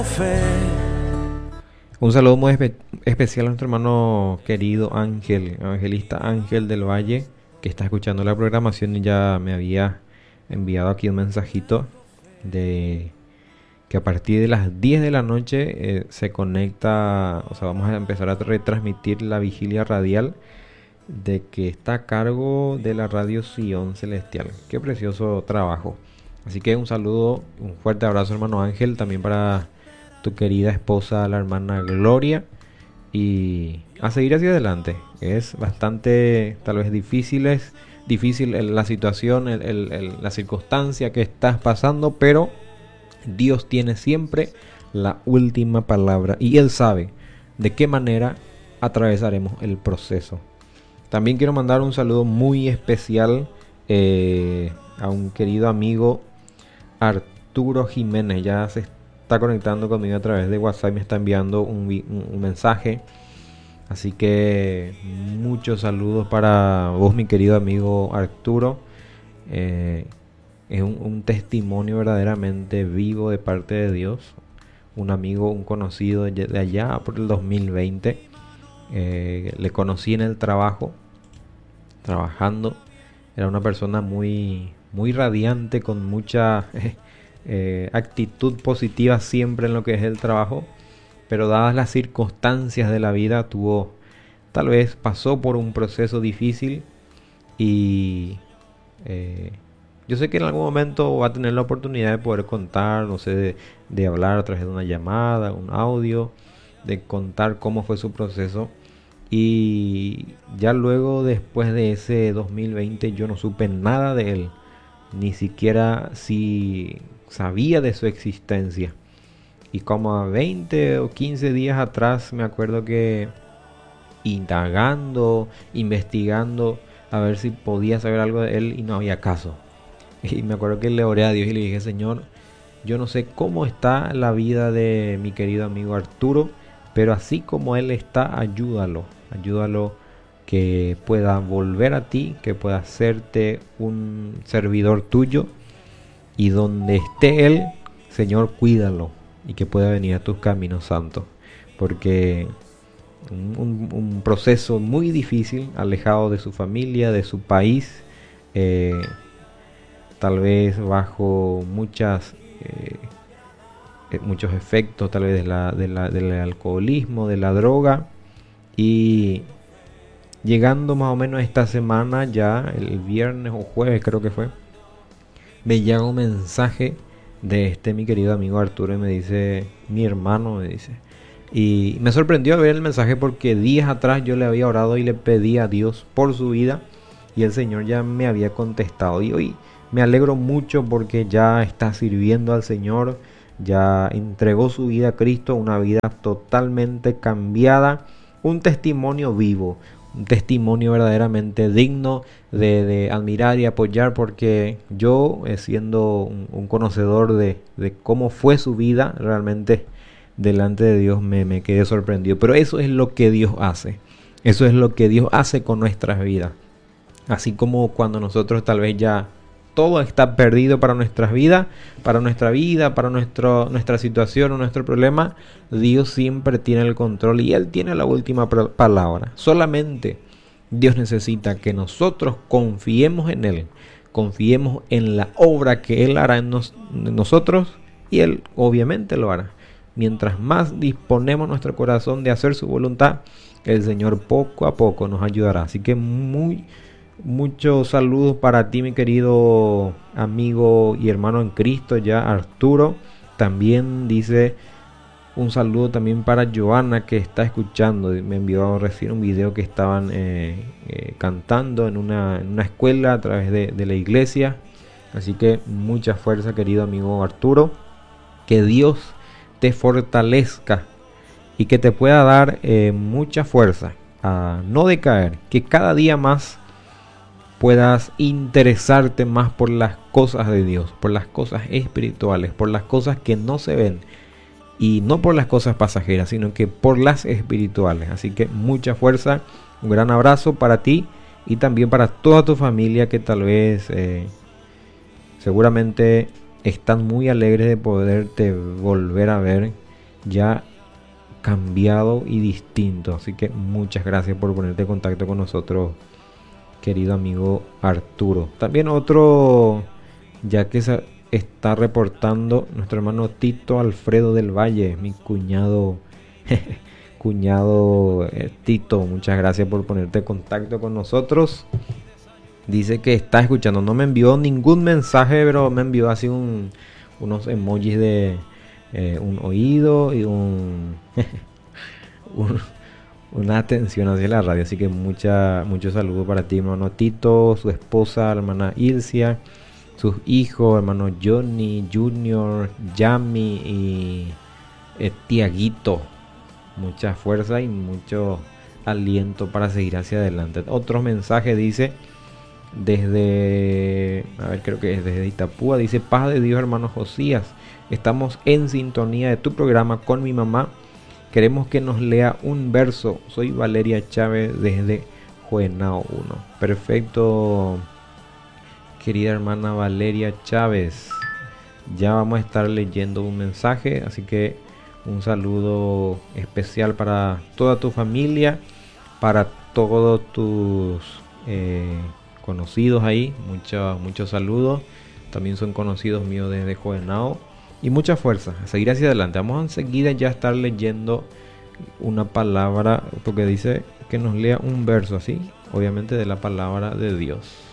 Un saludo muy especial a nuestro hermano querido Ángel, evangelista Ángel del Valle, que está escuchando la programación y ya me había enviado aquí un mensajito de que a partir de las 10 de la noche se conecta, o sea, vamos a empezar a retransmitir la vigilia radial de que está a cargo de la radio Sion Celestial. Qué precioso trabajo. Así que un saludo, un fuerte abrazo, hermano Ángel, también para tu querida esposa, la hermana Gloria, y a seguir hacia adelante. Es bastante, tal vez difícil la situación, la circunstancia que estás pasando, pero Dios tiene siempre la última palabra y Él sabe de qué manera atravesaremos el proceso. También quiero mandar un saludo muy especial a un querido amigo, Arturo Jiménez. Ya se está conectando conmigo a través de WhatsApp, me está enviando un mensaje. Así que muchos saludos para vos, mi querido amigo Arturo. Es un testimonio verdaderamente vivo de parte de Dios. Un amigo, un conocido de allá por el 2020. Le conocí en el trabajo, trabajando. Era una persona muy, muy radiante, con mucha actitud positiva siempre en lo que es el trabajo, pero dadas las circunstancias de la vida tal vez pasó por un proceso difícil y yo sé que en algún momento va a tener la oportunidad de poder contar, no sé, de hablar a través de una llamada, un audio, de contar cómo fue su proceso. Y ya luego, después de ese 2020, yo no supe nada de él, ni siquiera si sabía de su existencia. Y como a 20 o 15 días atrás me acuerdo que indagando, investigando a ver si podía saber algo de él, y no había caso. Y me acuerdo que le oré a Dios y le dije: Señor, yo no sé cómo está la vida de mi querido amigo Arturo, pero así como él está, ayúdalo que pueda volver a ti, que pueda hacerte un servidor tuyo, y donde esté él, Señor, cuídalo y que pueda venir a tus caminos santos, porque un proceso muy difícil, alejado de su familia, de su país, tal vez bajo muchos efectos, tal vez del alcoholismo, de la droga. Y llegando más o menos esta semana, ya el viernes o jueves creo que fue, me llega un mensaje de mi querido amigo Arturo y me dice: mi hermano, me dice. Y me sorprendió ver el mensaje porque días atrás yo le había orado y le pedí a Dios por su vida, y el Señor ya me había contestado. Y hoy me alegro mucho porque ya está sirviendo al Señor, ya entregó su vida a Cristo, una vida totalmente cambiada, un testimonio vivo, un testimonio verdaderamente digno de admirar y apoyar, porque yo, siendo un conocedor de cómo fue su vida, realmente delante de Dios me quedé sorprendido. Pero eso es lo que Dios hace, eso es lo que Dios hace con nuestras vidas. Así como cuando nosotros tal vez ya todo está perdido para nuestras vidas, para nuestra situación o nuestro problema, Dios siempre tiene el control y Él tiene la última palabra. Solamente Dios necesita que nosotros confiemos en Él, confiemos en la obra que Él hará en nosotros, y Él obviamente lo hará. Mientras más disponemos nuestro corazón de hacer su voluntad, el Señor poco a poco nos ayudará. Así que muchos saludos para ti, mi querido amigo y hermano en Cristo, ya Arturo. También dice un saludo también para Joana, que está escuchando. Me envió recién un video que estaban cantando en una escuela a través de la iglesia. Así que mucha fuerza, querido amigo Arturo. Que Dios te fortalezca y que te pueda dar mucha fuerza a no decaer. Que cada día más puedas interesarte más por las cosas de Dios, por las cosas espirituales, por las cosas que no se ven, y no por las cosas pasajeras, sino que por las espirituales. Así que mucha fuerza, un gran abrazo para ti y también para toda tu familia, que tal vez seguramente están muy alegres de poderte volver a ver ya cambiado y distinto. Así que muchas gracias por ponerte en contacto con nosotros, querido amigo Arturo. También otro, ya que se está reportando nuestro hermano Tito Alfredo del Valle, mi cuñado. Cuñado Tito, muchas gracias por ponerte en contacto con nosotros. Dice que está escuchando, no me envió ningún mensaje, pero me envió así unos emojis de un oído y un, una atención hacia la radio. Así que mucho saludo para ti, hermano Tito, su esposa, la hermana Ilcia, sus hijos, hermano Johnny, Junior, Yami y Tiaguito. Mucha fuerza y mucho aliento para seguir hacia adelante. Otro mensaje dice desde, a ver, creo que es desde Itapúa, dice: paz de Dios, hermano Josías, estamos en sintonía de tu programa con mi mamá, queremos que nos lea un verso. Soy Valeria Chávez desde Juenao 1. Perfecto, querida hermana Valeria Chávez, ya vamos a estar leyendo un mensaje, así que un saludo especial para toda tu familia, para todos tus conocidos ahí. Muchos saludos. También son conocidos míos desde Juvenao. Y mucha fuerza, a seguir hacia adelante. Vamos enseguida ya a estar leyendo una palabra, porque dice que nos lea un verso así, obviamente de la palabra de Dios.